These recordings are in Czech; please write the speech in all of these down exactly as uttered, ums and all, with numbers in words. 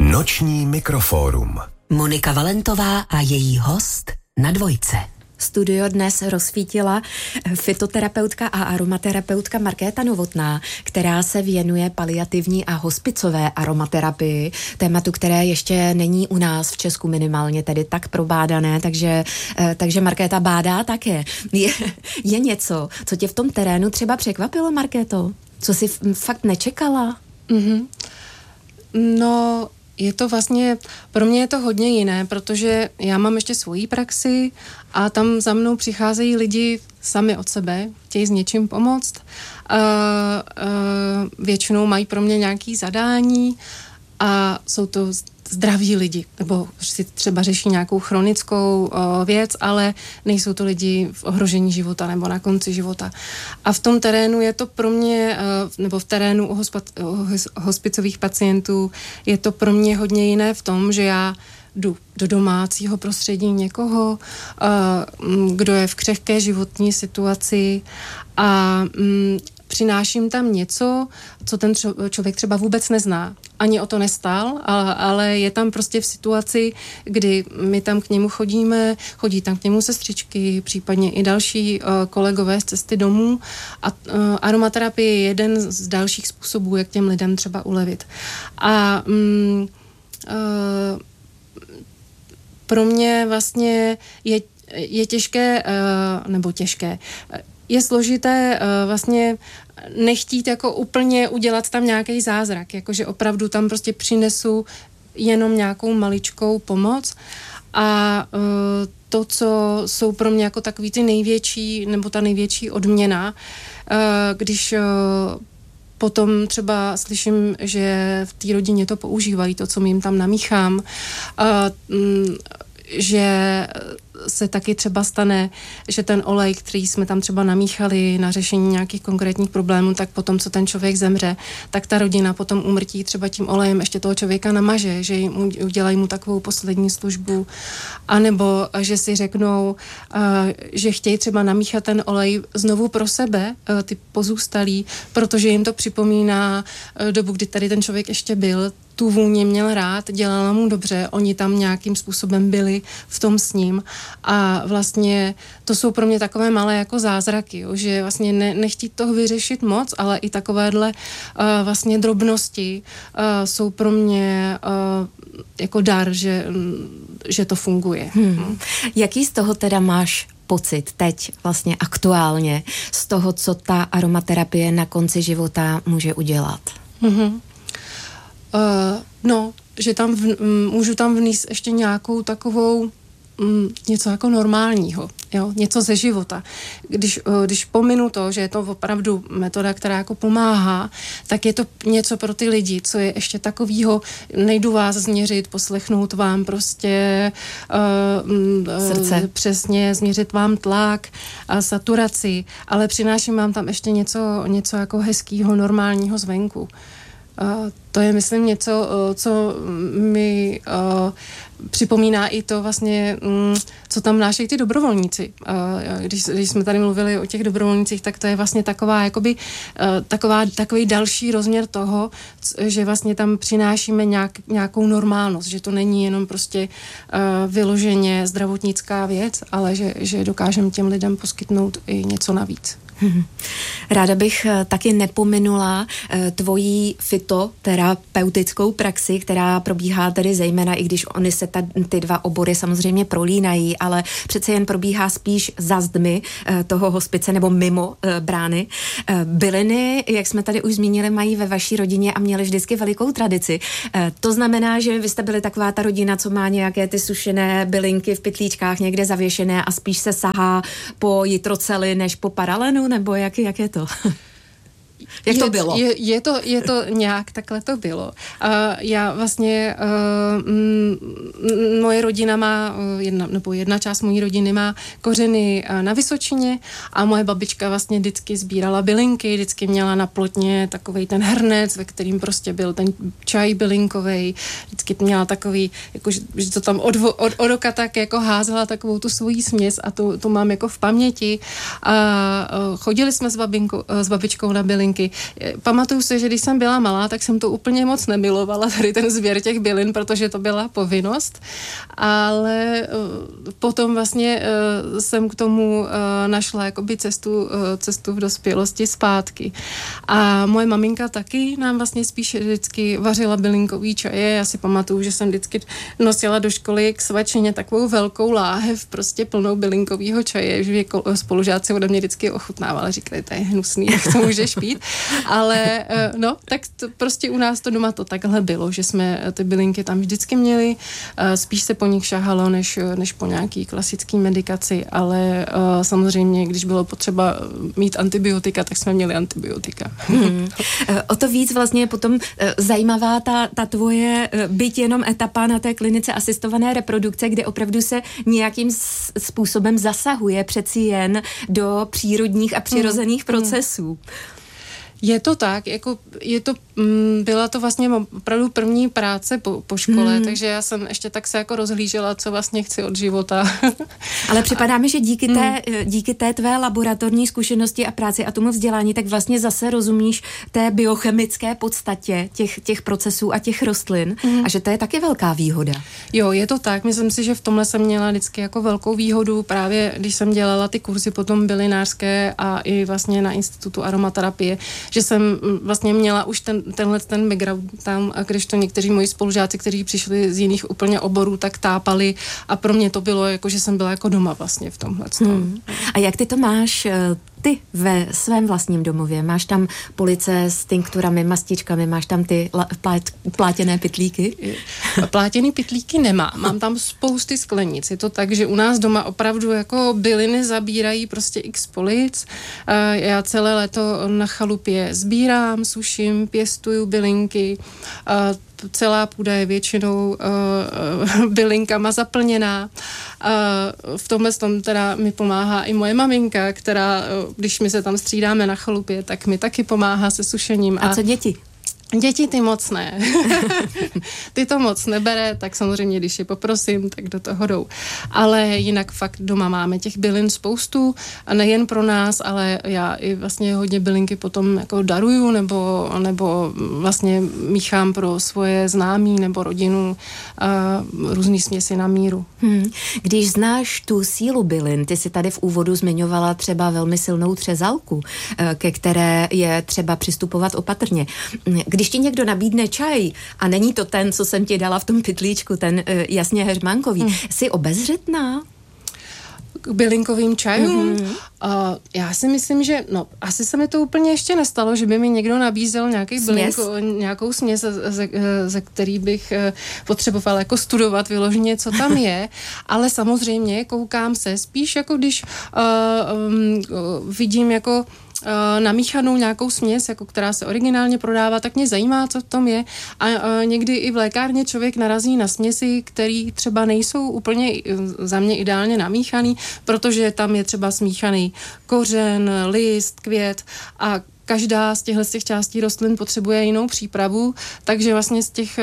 Noční mikrofórum. Monika Valentová a její host na Dvojce. Studio dnes rozsvítila fytoterapeutka a aromaterapeutka Markéta Novotná, která se věnuje paliativní a hospicové aromaterapii, tématu, které ještě není u nás v Česku minimálně tedy tak probádané, takže, takže Markéta bádá také. Je, je něco, co tě v tom terénu třeba překvapilo, Markéto? Co jsi fakt nečekala? Mm-hmm. No... Je to vlastně, pro mě je to hodně jiné, protože já mám ještě svoji praxi a tam za mnou přicházejí lidi sami od sebe, chtějí s něčím pomoct. Uh, uh, většinou mají pro mě nějaké zadání a jsou to zdraví lidi, nebo si třeba řeší nějakou chronickou uh, věc, ale nejsou to lidi v ohrožení života nebo na konci života. A v tom terénu je to pro mě, uh, nebo v terénu u, hospa- u hospicových pacientů je to pro mě hodně jiné v tom, že já jdu do domácího prostředí někoho, uh, kdo je v křehké životní situaci a um, přináším tam něco, co ten člověk třeba vůbec nezná. Ani o to nestál, ale je tam prostě v situaci, kdy my tam k němu chodíme, chodí tam k němu sestřičky, případně i další kolegové z cesty domů a aromaterapie je jeden z dalších způsobů, jak těm lidem třeba ulevit. A mm, uh, pro mě vlastně je, je těžké, uh, nebo těžké, je složité uh, vlastně nechtít jako úplně udělat tam nějaký zázrak, jakože opravdu tam prostě přinesu jenom nějakou maličkou pomoc a uh, to, co jsou pro mě jako takový ty největší, nebo ta největší odměna, uh, když uh, potom třeba slyším, že v té rodině to používají, to, co jim tam namíchám, uh, mm, že se taky třeba stane, že ten olej, který jsme tam třeba namíchali na řešení nějakých konkrétních problémů, tak potom, co ten člověk zemře, tak ta rodina potom umrtí třeba tím olejem ještě toho člověka namaže, že jim udělají mu takovou poslední službu. A nebo, že si řeknou, že chtějí třeba namíchat ten olej znovu pro sebe, ty pozůstalí, protože jim to připomíná dobu, kdy tady ten člověk ještě byl, tu vůni měl rád, dělala mu dobře, oni tam nějakým způsobem byli v tom s ním a vlastně to jsou pro mě takové malé jako zázraky, jo, že vlastně ne, nechtít toho vyřešit moc, ale i takovéhle uh, vlastně drobnosti uh, jsou pro mě uh, jako dar, že, že to funguje. Hmm. Jaký z toho teda máš pocit teď vlastně aktuálně z toho, co ta aromaterapie na konci života může udělat? Mhm. Uh, no, že tam v, m, můžu tam vníst ještě nějakou takovou m, něco jako normálního, jo, něco ze života. Když, uh, když pominu to, že je to opravdu metoda, která jako pomáhá, tak je to něco pro ty lidi, co je ještě takovýho, nejdu vás změřit, poslechnout vám prostě uh, srdce. Přesně, změřit vám tlak a saturaci, ale přináším vám tam ještě něco, něco jako hezkýho, normálního zvenku. Uh, to je, myslím, něco, uh, co mi uh, připomíná i to vlastně, um, co tam vnášejí ty dobrovolníci. Uh, když, když jsme tady mluvili o těch dobrovolnících, tak to je vlastně taková, jakoby, uh, taková, takový další rozměr toho, c- že vlastně tam přinášíme nějak, nějakou normálnost, že to není jenom prostě uh, vyloženě zdravotnická věc, ale že, že dokážeme těm lidem poskytnout i něco navíc. Ráda bych taky nepominula tvojí fytoterapeutickou praxi, která probíhá tedy zejména, i když oni se ta, ty dva obory samozřejmě prolínají, ale přece jen probíhá spíš za zdmi toho hospice nebo mimo brány. Byliny, jak jsme tady už zmínili, mají ve vaší rodině a měli vždycky velikou tradici. To znamená, že vy jste byli taková ta rodina, co má nějaké ty sušené bylinky v pytlíčkách někde zavěšené a spíš se sahá po jitroceli než po paralenu, nebo jak, jak je to? Jak je, to bylo? Je, je, to, je to nějak, takhle to bylo. Uh, já vlastně, uh, m, moje rodina má, jedna, nebo jedna část mojí rodiny má kořeny uh, na Vysočině a moje babička vlastně vždycky sbírala bylinky, vždycky měla na plotně takovej ten hrnec, ve kterým prostě byl ten čaj bylinkovej, vždycky měla takový, jako, že, že to tam od, od, od oka tak jako házela takovou tu svoji směs a to, to mám jako v paměti. A uh, chodili jsme s, babinku, uh, s babičkou na bylinky, bylinky. Pamatuju se, že když jsem byla malá, tak jsem to úplně moc nemilovala, tady ten sběr těch bylin, protože to byla povinnost, ale potom vlastně jsem k tomu našla jakoby cestu, cestu v dospělosti zpátky. A moje maminka taky nám vlastně spíš vždycky vařila bylinkový čaje. Já si pamatuju, že jsem vždycky nosila do školy k svačině takovou velkou láhev, prostě plnou bylinkovýho čaje, že spolužáci ode mě vždycky ochutnávali, říkali, to je hnusný, jak to můžeš pít. Ale no, tak to, prostě u nás to doma to takhle bylo, že jsme ty bylinky tam vždycky měli, spíš se po nich šahalo, než, než po nějaký klasický medikaci, ale samozřejmě, když bylo potřeba mít antibiotika, tak jsme měli antibiotika. Hmm. O to víc vlastně je potom zajímavá ta, ta tvoje byť jenom etapa na té klinice asistované reprodukce, kde opravdu se nějakým způsobem zasahuje přeci jen do přírodních a přirozených hmm. procesů. Je to tak, jako je to, m, byla to vlastně opravdu první práce po, po škole, hmm. takže já jsem ještě tak se jako rozhlížela, co vlastně chci od života. Ale připadá mi, že díky té, hmm. díky té tvé laboratorní zkušenosti a práci a tomu vzdělání, tak vlastně zase rozumíš té biochemické podstatě těch, těch procesů a těch rostlin hmm. a že to je taky velká výhoda. Jo, je to tak, myslím si, že v tomhle jsem měla vždycky jako velkou výhodu, právě když jsem dělala ty kurzy potom bylinářské a i vlastně na Institutu aromaterapie, že jsem vlastně měla už ten, tenhle ten background tam, a když to někteří moji spolužáci, kteří přišli z jiných úplně oborů, tak tápali a pro mě to bylo jako, že jsem byla jako doma vlastně v tomhle. Hmm. A jak ty to máš ty ve svém vlastním domově? Máš tam police s tinkturami, mastičkami, máš tam ty la, plát, plátěné pytlíky? Plátěný pytlíky nemám. Mám tam spousty sklenic. Je to tak, že u nás doma opravdu jako byliny zabírají prostě x polic. Já celé léto na chalupě sbírám, suším, pěstuju bylinky. Celá půda je většinou uh, bylinkama zaplněná. Uh, v tomhle tom teda mi pomáhá i moje maminka, která, uh, když my se tam střídáme na chalupě, tak mi taky pomáhá se sušením. A, a co děti? Děti ty moc ne. Ty to moc nebere, tak samozřejmě, když je poprosím, tak do toho jdou. Ale jinak fakt doma máme těch bylin spoustu a nejen pro nás, ale já i vlastně hodně bylinky potom jako daruju nebo, nebo vlastně míchám pro svoje známí nebo rodinu a různý směsi na míru. Hmm. Když znáš tu sílu bylin, ty si tady v úvodu zmiňovala třeba velmi silnou třezalku, ke které je třeba přistupovat opatrně. Když ti někdo nabídne čaj a není to ten, co jsem ti dala v tom pytlíčku, ten uh, jasně heřmánkový, hmm. jsi obezřetná? K bylinkovým čajům? Mm-hmm. Uh, já si myslím, že no, asi se mi to úplně ještě nestalo, že by mi někdo nabízel nějaký bylinko, nějakou směs, ze, ze, ze který bych uh, potřebovala jako studovat vyloženě, co tam je, ale samozřejmě koukám se spíš jako když uh, um, vidím jako namíchanou nějakou směs, jako která se originálně prodává, tak mě zajímá, co v tom je. A, a někdy i v lékárně člověk narazí na směsi, které třeba nejsou úplně za mě ideálně namíchaný, protože tam je třeba smíchaný kořen, list, květ a každá z těchto z těch částí rostlin potřebuje jinou přípravu, takže vlastně z, těch,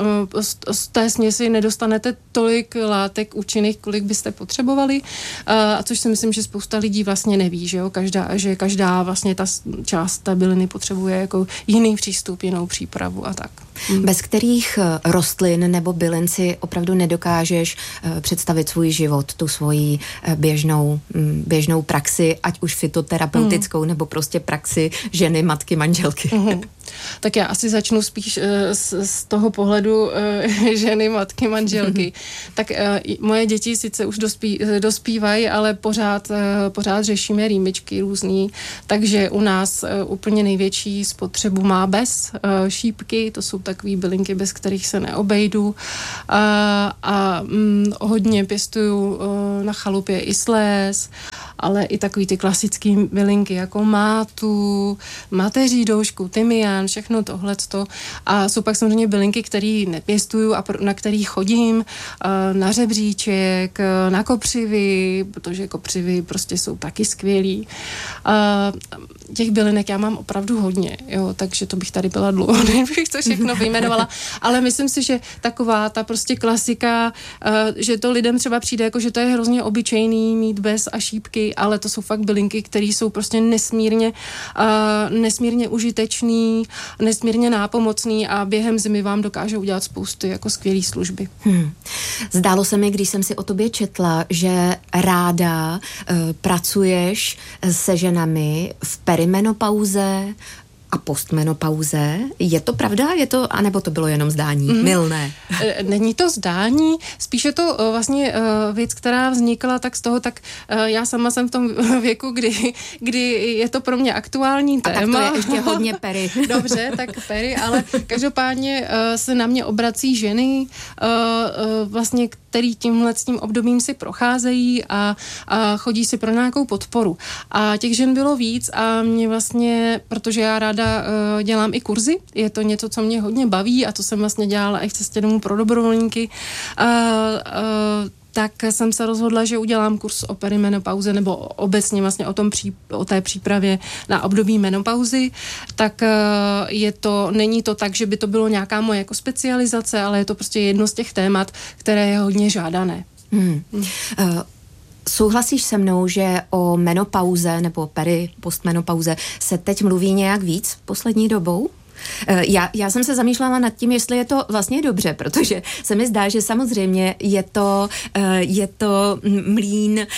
z té směsi nedostanete tolik látek účinných, kolik byste potřebovali, a což si myslím, že spousta lidí vlastně neví, že jo, každá, že každá vlastně ta část té byliny potřebuje jako jiný přístup, jinou přípravu a tak. Bez kterých rostlin nebo bylin si opravdu nedokážeš představit svůj život, tu svoji běžnou, běžnou praxi, ať už fytoterapeutickou, mm. nebo prostě praxi ženy, matky, manželky. Mm. Tak já asi začnu spíš uh, z, z toho pohledu uh, ženy, matky, manželky. Mm. Tak uh, moje děti sice už dospí, dospívají, ale pořád, uh, pořád řešíme rýmičky různý, takže u nás uh, úplně největší spotřebu má bez uh, šípky, to jsou takové bylinky, bez kterých se neobejdu. A, a mm, hodně pěstuju uh, na chalupě i sléz, ale i takový ty klasický bylinky jako mátu, mateří doušku, tymián, kolagén, všechno tohleto. A jsou pak samozřejmě bylinky, které nepěstuju a na který chodím, na řebříček, na kopřivy, protože kopřivy prostě jsou taky skvělý. Těch bylinek já mám opravdu hodně, jo, takže to bych tady byla dlouho, nebych to všechno vyjmenovala, ale myslím si, že taková ta prostě klasika, že to lidem třeba přijde jako, že to je hrozně obyčejný mít bez a šípky, ale to jsou fakt bylinky, které jsou prostě nesmírně, nesmírně užitečný, nesmírně nápomocný a během zimy vám dokáže udělat spousty jako skvělý služby. Hmm. Zdálo se mi, když jsem si o tobě četla, že ráda uh, pracuješ se ženami v perimenopauze a postmenopauze. Je to pravda? Je to, anebo to bylo jenom zdání? Mm. Mylné. Není to zdání, spíše to vlastně věc, která vznikla tak z toho, tak já sama jsem v tom věku, kdy, kdy je to pro mě aktuální téma. A tak to je ještě hodně pery. Dobře, tak pery, ale každopádně se na mě obrací ženy, vlastně, který tímhle s tím obdobím si procházejí a, a chodí si pro nějakou podporu. A těch žen bylo víc a mě vlastně, protože já ráda uh, dělám i kurzy, je to něco, co mě hodně baví a to jsem vlastně dělala i v cestě domů pro dobrovolníky, uh, uh, tak jsem se rozhodla, že udělám kurz o perimenopauze nebo obecně vlastně o, tom pří, o té přípravě na období menopauzy, tak uh, je to, není to tak, že by to bylo nějaká moje jako specializace, ale je to prostě jedno z těch témat, které je hodně žádané. Hmm. Hmm. Uh. Souhlasíš se mnou, že o menopauze nebo peri postmenopauze se teď mluví nějak víc poslední dobou? Já, já jsem se zamýšlela nad tím, jestli je to vlastně dobře, protože se mi zdá, že samozřejmě je to, je to mlýn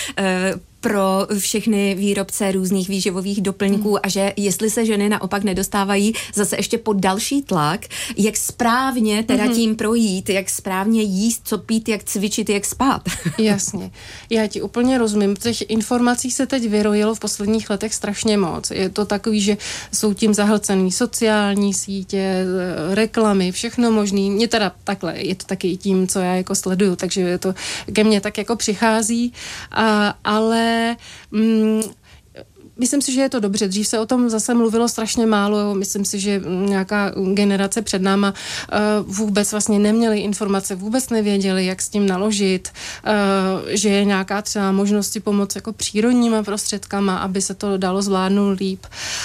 pro všechny výrobce různých výživových doplňků hmm. a že jestli se ženy naopak nedostávají zase ještě pod další tlak, jak správně teda hmm. tím projít, jak správně jíst, co pít, jak cvičit, jak spát. Jasně. Já ti úplně rozumím. Těch informací se teď vyrojilo v posledních letech strašně moc. Je to takový, že jsou tím zahlcený sociální sítě, reklamy, všechno možný. Mně teda takhle, je to taky i tím, co já jako sleduju, takže je to ke mně tak jako přichází, a, ale Mm, myslím si, že je to dobře. Dřív se o tom zase mluvilo strašně málo. Myslím si, že nějaká generace před náma uh, vůbec vlastně neměli informace, vůbec nevěděli, jak s tím naložit, uh, že je nějaká třeba možnost si pomoct jako přírodníma prostředkama, aby se to dalo zvládnout líp.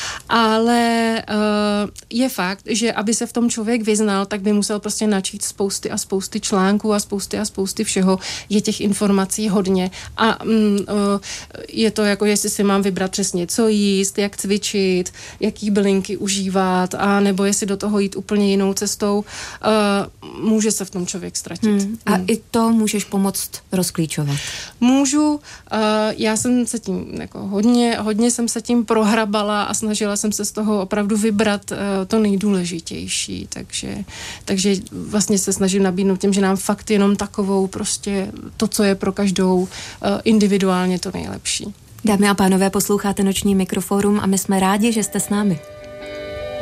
Ale uh, je fakt, že aby se v tom člověk vyznal, tak by musel prostě načít spousty a spousty článků a spousty a spousty všeho. Je těch informací hodně a um, uh, je to jako, jestli si mám vybrat přesně co jíst, jak cvičit, jaký bylinky užívat, a nebo jestli do toho jít úplně jinou cestou, uh, může se v tom člověk ztratit. Hmm. A hmm. i to můžeš pomoct rozklíčovat? Můžu. Uh, já jsem se tím jako hodně, hodně jsem se tím prohrabala a snažila jsem se z toho opravdu vybrat uh, to nejdůležitější, takže, takže vlastně se snažím nabídnout těm, že nám fakt jenom takovou prostě to, co je pro každou uh, individuálně to nejlepší. Dámy a pánové, posloucháte Noční Mikrofórum a my jsme rádi, že jste s námi.